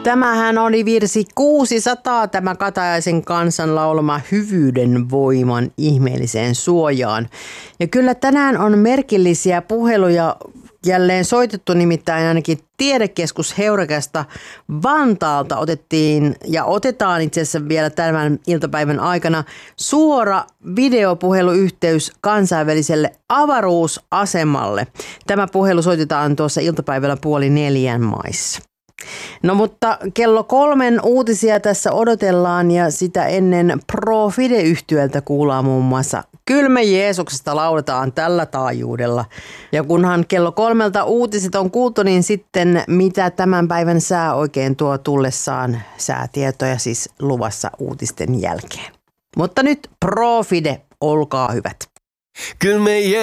Tämähän oli virsi 600, tämä Katajaisen kansan laulama Hyvyyden voiman ihmeelliseen suojaan. Ja kyllä tänään on merkillisiä puheluja jälleen soitettu, nimittäin ainakin Tiedekeskus Heurakasta Vantaalta otettiin ja otetaan itse asiassa vielä tämän iltapäivän aikana suora videopuheluyhteys kansainväliselle avaruusasemalle. Tämä puhelu soitetaan tuossa iltapäivällä 3:30 maissa. No mutta kello 3 uutisia tässä odotellaan ja sitä ennen Pro-Fide-yhtyöltä kuullaan muun muassa Kylmä Jeesuksesta lauletaan tällä taajuudella. Ja kunhan kello 3 uutiset on kuultu, niin sitten mitä tämän päivän sää oikein tuo tullessaan, säätietoja siis luvassa uutisten jälkeen. Mutta nyt Pro-Fide, olkaa hyvät.